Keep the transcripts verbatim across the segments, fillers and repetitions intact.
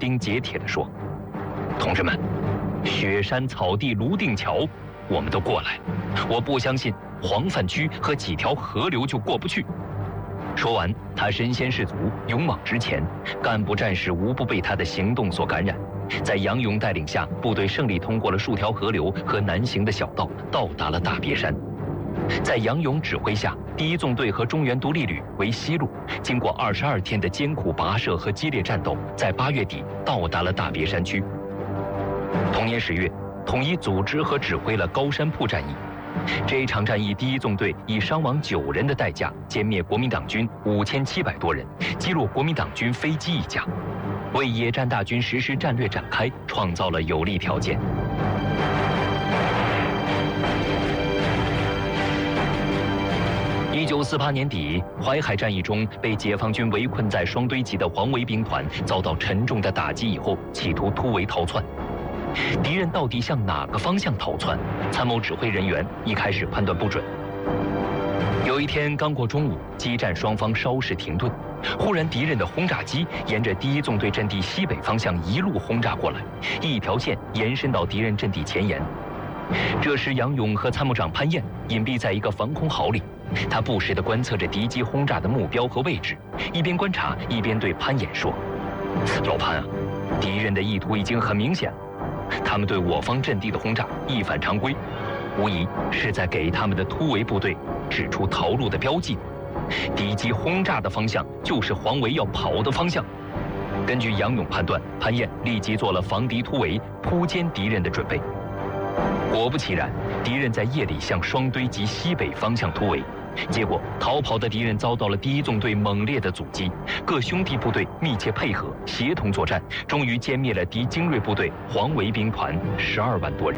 钉截铁地说：“同志们，雪山草地泸定桥，我们都过来了。我不相信黄泛区和几条河流就过不去。”说完，他身先士卒，勇往直前，干部战士无不被他的行动所感染。在杨勇带领下，部队胜利通过了数条河流和难行的小道，到达了大别山。在杨勇指挥下，第一纵队和中原独立旅为西路，经过二十二天的艰苦跋涉和激烈战斗，在八月底到达了大别山区。同年十月，统一组织和指挥了高山铺战役。这一场战役，第一纵队以伤亡九人的代价歼灭国民党军五千七百多人，击落国民党军飞机一架，为野战大军实施战略展开创造了有利条件。一九四八年底，淮海战役中被解放军围困在双堆集的黄维兵团遭到沉重的打击以后，企图突围逃窜。敌人到底向哪个方向逃窜？参谋指挥人员一开始判断不准。有一天刚过中午，激战双方稍事停顿，忽然敌人的轰炸机沿着第一纵队阵地西北方向一路轰炸过来，一条线延伸到敌人阵地前沿。这时杨勇和参谋长潘燕隐蔽在一个防空壕里，他不时地观测着敌机轰炸的目标和位置，一边观察一边对潘燕说：“老潘啊，敌人的意图已经很明显了。他们对我方阵地的轰炸一反常规，无疑是在给他们的突围部队指出逃路的标记。敌机轰炸的方向就是黄维要跑的方向。”根据杨勇判断，潘燕立即做了防敌突围、扑歼敌人的准备。果不其然，敌人在夜里向双堆及西北方向突围，结果逃跑的敌人遭到了第一纵队猛烈的阻击，各兄弟部队密切配合，协同作战，终于歼灭了敌精锐部队黄维兵团十二万多人。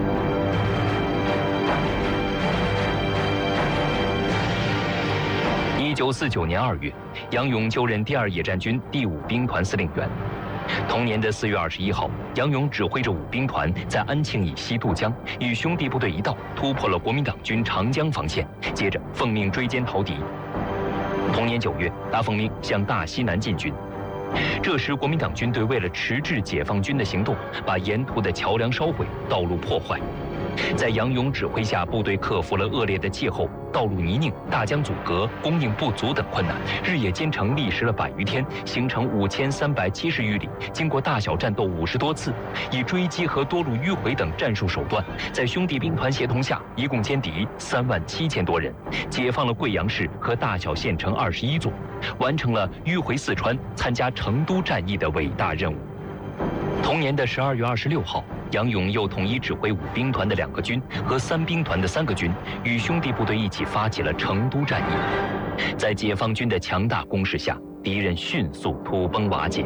一九四九年二月，杨勇就任第二野战军第五兵团司令员。同年的四月二十一号，杨勇指挥着五兵团在安庆以西渡江，与兄弟部队一道突破了国民党军长江防线，接着奉命追歼逃敌。同年九月，他奉命向大西南进军。这时，国民党军队为了迟滞解放军的行动，把沿途的桥梁烧毁，道路破坏。在杨勇指挥下，部队克服了恶劣的气候、道路泥泞、大江阻隔、供应不足等困难，日夜兼程历时了百余天，行程五千三百七十余里，经过大小战斗五十多次，以追击和多路迂回等战术手段，在兄弟兵团协同下，一共歼敌三万七千多人，解放了贵阳市和大小县城二十一座，完成了迂回四川、参加成都战役的伟大任务。同年的十二月二十六号，杨勇又统一指挥五兵团的两个军和三兵团的三个军，与兄弟部队一起发起了成都战役。在解放军的强大攻势下，敌人迅速土崩瓦解。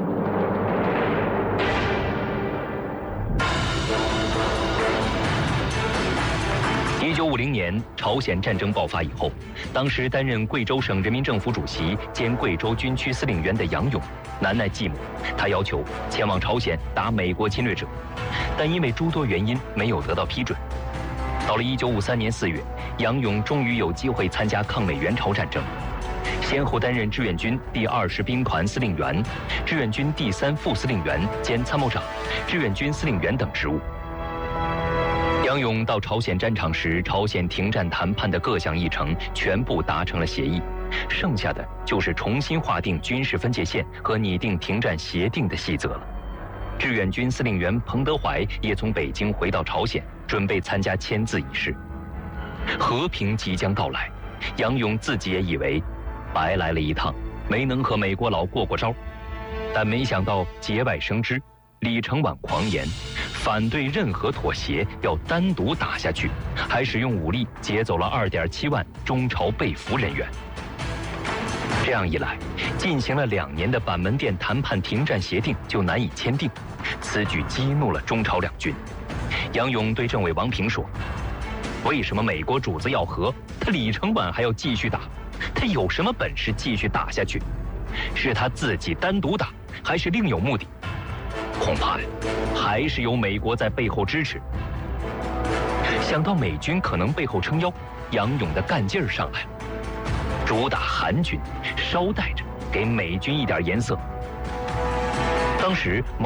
一九五零年，朝鲜战争爆发以后，当时担任贵州省人民政府主席兼贵州军区司令员的杨勇难耐寂寞，他要求前往朝鲜打美国侵略者，但因为诸多原因没有得到批准。到了一九五三年四月，杨勇终于有机会参加抗美援朝战争，先后担任志愿军第二十兵团司令员、志愿军第三副司令员兼参谋长、志愿军司令员等职务。杨勇到朝鲜战场时，朝鲜停战谈判的各项议程全部达成了协议，剩下的就是重新划定军事分界线和拟定停战协定的细则了。志愿军司令员彭德怀也从北京回到朝鲜，准备参加签字仪式。和平即将到来，杨勇自己也以为白来了一趟，没能和美国佬过过招，但没想到节外生枝，李承晚狂言反对任何妥协，要单独打下去，还使用武力劫走了二点七万中朝被俘人员。这样一来，进行了两年的板门店谈判停战协定就难以签订，此举激怒了中朝两军。杨勇对政委王平说：“为什么美国主子要和，他李承晚还要继续打？他有什么本事继续打下去？是他自己单独打，还是另有目的？恐怕还是有美国在背后支持。”想到美军可能背后撑腰，杨勇的干劲儿上来了。主打韩军，捎带着给美军一点颜色。当时